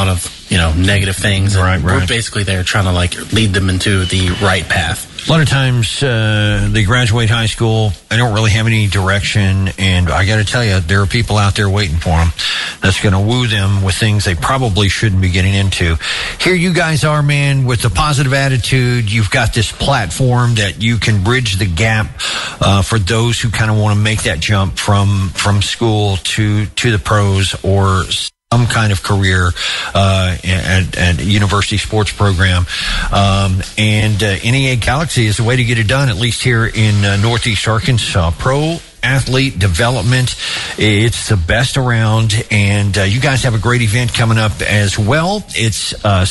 lot of, negative things. And we're basically there trying to lead them into the right path. A lot of times they graduate high school, they don't really have any direction, and I got to tell you, there are people out there waiting for them that's going to woo them with things they probably shouldn't be getting into. Here you guys are, man, with a positive attitude. You've got this platform that you can bridge the gap for those who kind of want to make that jump from school to the pros or some kind of career at university sports program. And NEA Galaxy is the way to get it done, at least here in Northeast Arkansas. Pro athlete development, it's the best around, and you guys have a great event coming up as well. It's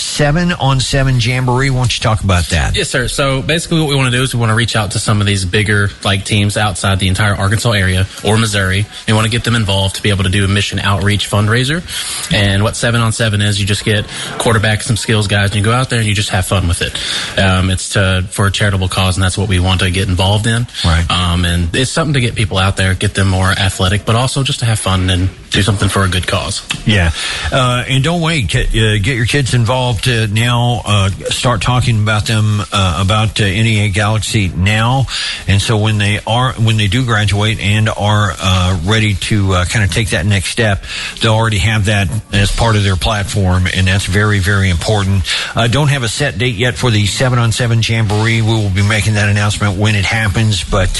7-on-7 Jamboree. Why don't you talk about that? Yes, sir. So basically what we want to do is we want to reach out to some of these bigger teams outside the entire Arkansas area or Missouri. We want to get them involved to be able to do a mission outreach fundraiser. And what 7-on-7 is, you just get quarterbacks, some skills guys, and you go out there and you just have fun with it. It's for a charitable cause, and that's what we want to get involved in. Right. And it's something to get people out there, get them more athletic, but also just to have fun and do something for a good cause. Yeah. And don't wait. Get your kids involved now. Start talking about them, about NEA Galaxy now. And so when they do graduate and are ready to kind of take that next step, they'll already have that as part of their platform, and that's very, very important. Don't have a set date yet for the 7-on-7 Jamboree. We will be making that announcement when it happens, but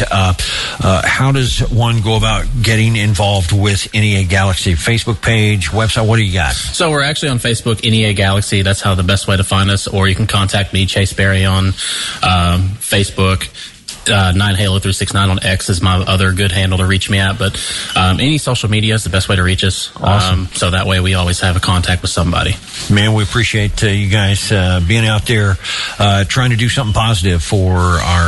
how does one go about getting involved with NEA Galaxy? Facebook page, website, what do you got? So we're actually on Facebook, NEA Galaxy. That's how the best way to find us. Or you can contact me, Chase Berry, on Facebook. 9Halo369 on X is my other good handle to reach me at. But any social media is the best way to reach us. Awesome. So that way we always have a contact with somebody. Man, we appreciate you guys being out there trying to do something positive for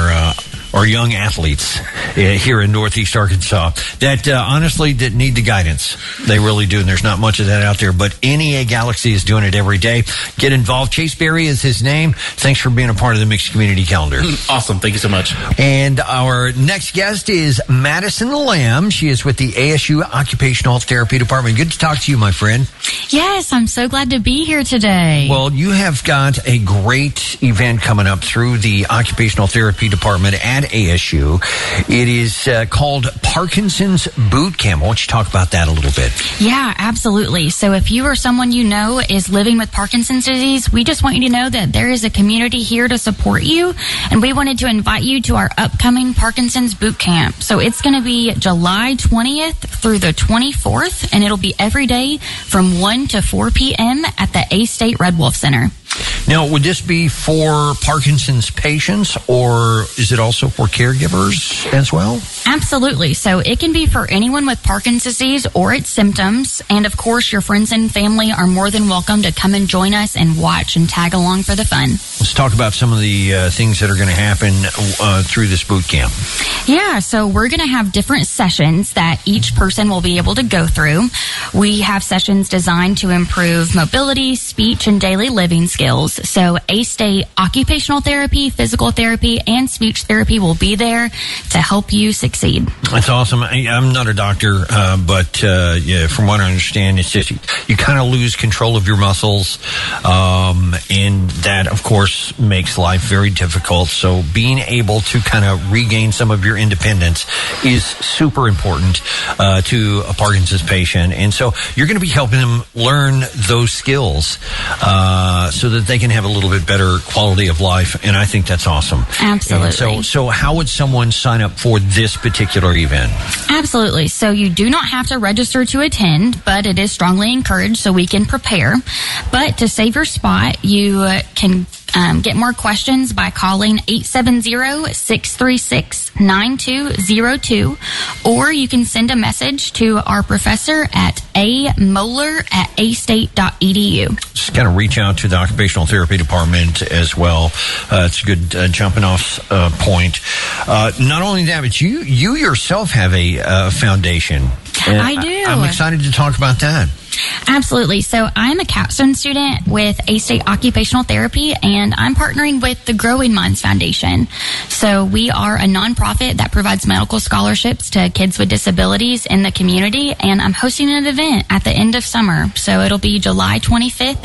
our young athletes here in Northeast Arkansas that honestly that need the guidance. They really do, and there's not much of that out there. But NEA Galaxy is doing it every day. Get involved. Chase Berry is his name. Thanks for being a part of the Mixed Community Calendar. Awesome. Thank you so much. And our next guest is Madison Lamb. She is with the ASU Occupational Therapy Department. Good to talk to you, my friend. Yes, I'm so glad to be here today. Well, you have got a great event coming up through the Occupational Therapy Department at ASU. It is called Parkinson's Boot Camp. Why don't you talk about that a little bit? Yeah, absolutely. So if you or someone you know is living with Parkinson's disease, we just want you to know that there is a community here to support you, and we wanted to invite you to our upcoming Parkinson's Boot Camp. So it's going to be July 20th through the 24th, and it'll be every day from 1 to 4 p.m. at the A-State Red Wolf Center. Now, would this be for Parkinson's patients, or is it also for caregivers as well? Absolutely. So it can be for anyone with Parkinson's disease or its symptoms. And of course, your friends and family are more than welcome to come and join us and watch and tag along for the fun. Let's talk about some of the things that are going to happen through this boot camp. Yeah, so we're going to have different sessions that each person will be able to go through. We have sessions designed to improve mobility, speech, and daily living skills. So A-State Occupational Therapy, Physical Therapy, and Speech Therapy will be there to help you succeed. That's awesome. I'm not a doctor, but yeah, from what I understand, it's just you kind of lose control of your muscles, and that, of course, makes life very difficult. So being able to kind of regain some of your independence is super important to a Parkinson's patient. And so you're going to be helping them learn those skills so that they can have a little bit better quality of life. And I think that's awesome. Absolutely. And so how would someone sign up for this particular event? Absolutely. So you do not have to register to attend, but it is strongly encouraged so we can prepare. But to save your spot, you can get more questions by calling 870-636-9202, or you can send a message to our professor at amoeller@astate.edu. Just kind of reach out to the Occupational Therapy Department as well. It's a good jumping off point. Not only that, but you yourself have a foundation. And I do. I'm excited to talk about that. Absolutely. So I'm a capstone student with A-State Occupational Therapy, and I'm partnering with the Growing Minds Foundation. So we are a nonprofit that provides medical scholarships to kids with disabilities in the community, and I'm hosting an event at the end of summer. So it'll be July 25th